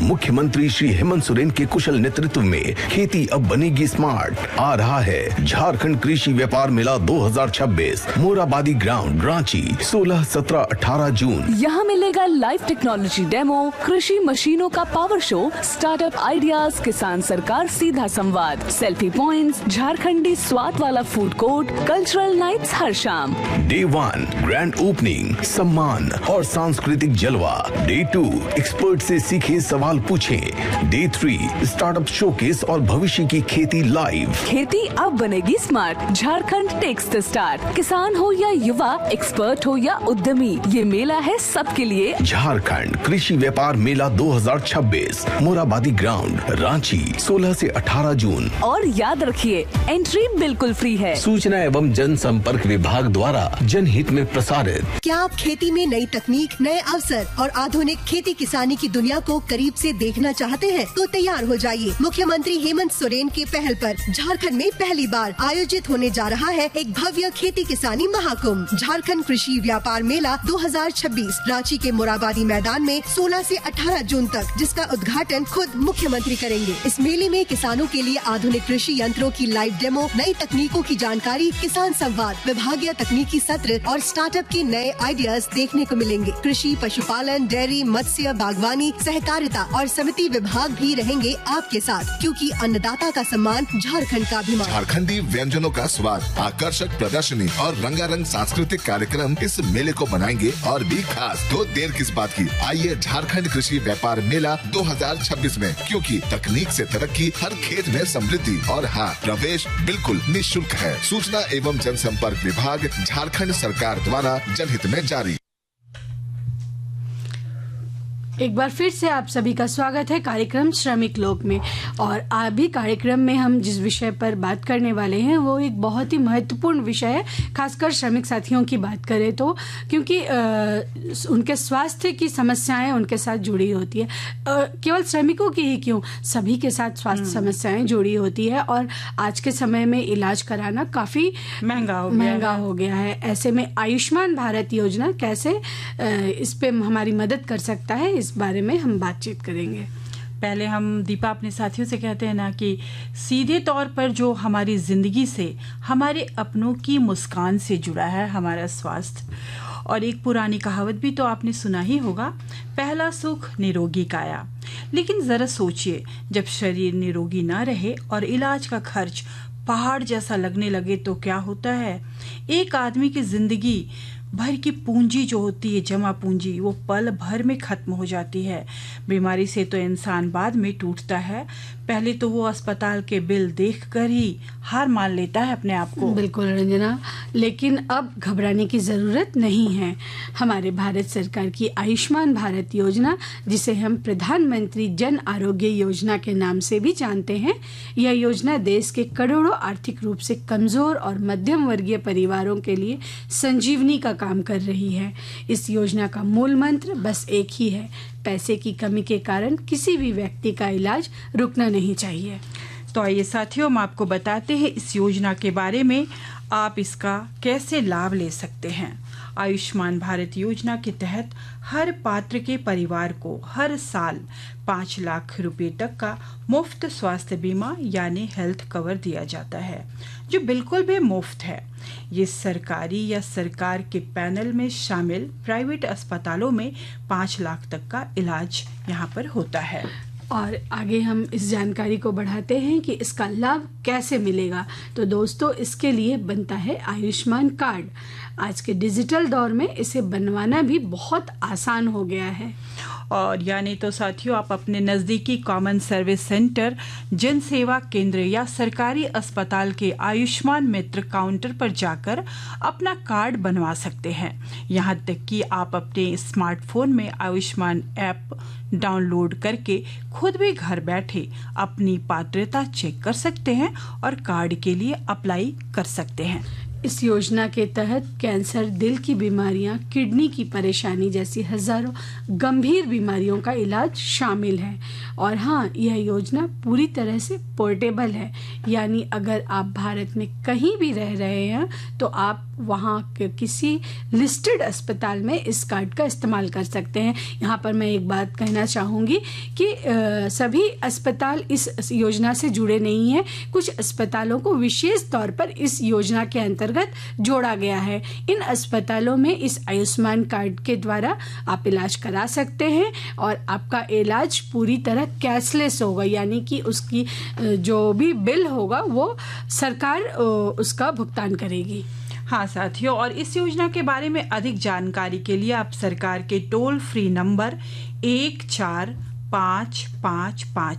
मुख्यमंत्री श्री हेमंत सोरेन के कुशल नेतृत्व में खेती अब बनेगी स्मार्ट। आ रहा है झारखंड कृषि व्यापार मेला 2026, मोराबादी ग्राउंड, रांची, 16, 17, 18 जून। यहाँ मिलेगा लाइव टेक्नोलॉजी डेमो, कृषि मशीनों का पावर शो, स्टार्टअप आइडियाज, किसान सरकार सीधा संवाद, सेल्फी पॉइंट्स, झारखंडी स्वाद वाला फूड कोर्ट, कल्चरल नाइट्स हर शाम। डे 1 ग्रैंड ओपनिंग, सम्मान और सांस्कृतिक जलवा। डे 2 एक्सपर्ट से सीखे, सवाल पूछें। डे 3 स्टार्टअप शोकेस और भविष्य की खेती लाइव। खेती अब बनेगी smart. Jharkhand takes the start. किसान हो या युवा, एक्सपर्ट हो या उद्यमी, ये मेला है सबके लिए। झारखंड कृषि व्यापार मेला 2026, मोराबादी ग्राउंड, रांची, 16 से 18 जून। और याद रखिए, एंट्री बिल्कुल फ्री है। सूचना एवं जनसंपर्क विभाग द्वारा जनहित में प्रसारित। क्या आप खेती में नई तकनीक, नए अवसर और आधुनिक खेती किसानी की दुनिया को करीब से देखना चाहते हैं? तो तैयार हो जाइए। मुख्यमंत्री हेमंत सोरेन की पहल पर झारखंड में पहली बार आयोजित होने जा रहा है एक भव्य खेती किसानी महाकुंभ, झारखंड कृषि व्यापार मेला 2026, रांची के मोराबादी मैदान में 16 से 18 जून तक, जिसका उद्घाटन खुद मुख्यमंत्री करेंगे। इस मेले में किसानों के लिए आधुनिक कृषि यंत्रों की लाइव डेमो, नई तकनीकों की जानकारी, किसान संवाद, विभागीय तकनीकी सत्र और स्टार्टअप के नए आइडियाज देखने को मिलेंगे। कृषि, पशुपालन, डेयरी, मत्स्य, बागवानी, सहकारिता और समिति विभाग भी रहेंगे आपके साथ, क्योंकि अन्नदाता का सम्मान झारखंड का अभिमान। झारखंडी व्यंजनों का स्वाद, आकर्षक प्रदर्शनी और रंगारंग सांस्कृतिक कार्यक्रम इस मेले को बनाएंगे और भी खास। तो देर किस बात की, आइए झारखंड कृषि व्यापार मेला 2026 में, क्योंकि तकनीक से तरक्की, हर खेत में समृद्धि और हाँ, प्रवेश बिल्कुल निःशुल्क है। सूचना एवं जनसंपर्क विभाग, झारखंड सरकार द्वारा जनहित में जारी। एक बार फिर से आप सभी का स्वागत है कार्यक्रम श्रमिक लोक में। और अभी कार्यक्रम में हम जिस विषय पर बात करने वाले हैं वो एक बहुत ही महत्वपूर्ण विषय है, खासकर श्रमिक साथियों की बात करें तो, क्योंकि उनके स्वास्थ्य की समस्याएं उनके साथ जुड़ी होती है। केवल श्रमिकों की ही क्यों, सभी के साथ स्वास्थ्य समस्याएं जुड़ी होती है और आज के समय में इलाज कराना काफ़ी महंगा हो गया है। ऐसे में आयुष्मान भारत योजना कैसे इस पे हमारी मदद कर सकता है, इस बारे में हम बातचीत करेंगे। पहले हम दीपा अपने साथियों से कहते हैं ना कि सीधे तौर पर जो हमारी जिंदगी से, हमारे अपनों की मुस्कान से जुड़ा है हमारा स्वास्थ्य। और एक पुरानी कहावत भी तो आपने सुना ही होगा, पहला सुख निरोगी काया। लेकिन जरा सोचिए, जब शरीर निरोगी ना रहे और इलाज का खर्च पहाड़ जैसा लगने लगे तो क्या होता है। एक आदमी की जिंदगी भर की पूंजी जो होती है, जमा पूंजी, वो पल भर में खत्म हो जाती है। बीमारी से तो इंसान बाद में टूटता है, पहले तो वो अस्पताल के बिल देखकर ही हार मान लेता है अपने आप को। बिल्कुल रंजना, लेकिन अब घबराने की ज़रूरत नहीं है। हमारे भारत सरकार की आयुष्मान भारत योजना, जिसे हम प्रधानमंत्री जन आरोग्य योजना के नाम से भी जानते हैं, यह योजना देश के करोड़ों आर्थिक रूप से कमज़ोर और मध्यम वर्गीय परिवारों के लिए संजीवनी का काम कर रही है। इस योजना का मूल मंत्र बस एक ही है, पैसे की कमी के कारण किसी भी व्यक्ति का इलाज रुकना नहीं चाहिए। तो आइए साथियों, हम आपको बताते हैं इस योजना के बारे में, आप इसका कैसे लाभ ले सकते हैं। आयुष्मान भारत योजना के तहत हर पात्र के परिवार को हर साल 5 लाख रुपए तक का मुफ्त स्वास्थ्य बीमा यानी हेल्थ कवर दिया जाता है, जो बिल्कुल भी मुफ्त है। ये सरकारी या सरकार के पैनल में शामिल प्राइवेट अस्पतालों में 5 लाख तक का इलाज यहाँ पर होता है। और आगे हम इस जानकारी को बढ़ाते हैं कि इसका लाभ कैसे मिलेगा। तो दोस्तों, इसके लिए बनता है आयुष्मान कार्ड। आज के डिजिटल दौर में इसे बनवाना भी बहुत आसान हो गया है। और यानी तो साथियों, आप अपने नज़दीकी कॉमन सर्विस सेंटर, जन सेवा केंद्र या सरकारी अस्पताल के आयुष्मान मित्र काउंटर पर जाकर अपना कार्ड बनवा सकते हैं। यहाँ तक कि आप अपने स्मार्टफोन में आयुष्मान ऐप डाउनलोड करके खुद भी घर बैठे अपनी पात्रता चेक कर सकते हैं और कार्ड के लिए अप्लाई कर सकते हैं। इस योजना के तहत कैंसर, दिल की बीमारियां, किडनी की परेशानी जैसी हजारों गंभीर बीमारियों का इलाज शामिल है। और हाँ, यह योजना पूरी तरह से पोर्टेबल है, यानी अगर आप भारत में कहीं भी रह रहे हैं तो आप वहाँ के किसी लिस्टेड अस्पताल में इस कार्ड का इस्तेमाल कर सकते हैं। यहाँ पर मैं एक बात कहना चाहूँगी कि सभी अस्पताल इस योजना से जुड़े नहीं हैं। कुछ अस्पतालों को विशेष तौर पर इस योजना के अंतर्गत जोड़ा गया है। इन अस्पतालों में इस आयुष्मान कार्ड के द्वारा आप इलाज करा सकते हैं और आपका इलाज पूरी तरह कैशलेस होगा, यानी कि उसकी जो भी बिल होगा वो सरकार उसका भुगतान करेगी। हाँ साथियों, और इस योजना के बारे में अधिक जानकारी के लिए आप सरकार के टोल फ्री नंबर 14555